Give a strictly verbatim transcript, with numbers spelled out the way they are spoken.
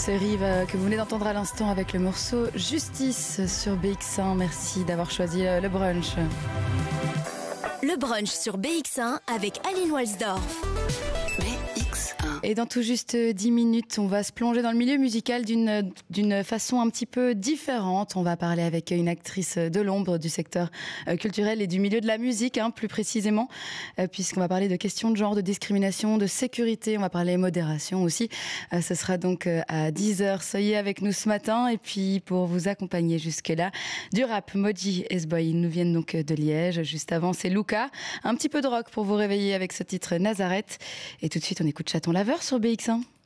C'est Rive euh, que vous venez d'entendre à l'instant avec le morceau Justice sur B X un. Merci d'avoir choisi euh, le brunch. Le brunch sur B X un avec Aline Walsdorf. B X un. Et dans tout juste dix minutes, on va se plonger dans le milieu musical d'une, d'une façon un petit peu différente. On va parler avec une actrice de l'ombre du secteur culturel et du milieu de la musique, hein, plus précisément, euh, puisqu'on va parler de questions de genre, de discrimination, de sécurité. On va parler modération aussi. Euh, ce sera donc à dix heures. Soyez avec nous ce matin. Et puis, pour vous accompagner jusque-là, du rap, Moji et S-Boy. Ils nous viennent donc de Liège. Juste avant, c'est Luca. Un petit peu de rock pour vous réveiller avec ce titre Nazareth. Et tout de suite, on écoute Chaton Laveur sur B X un.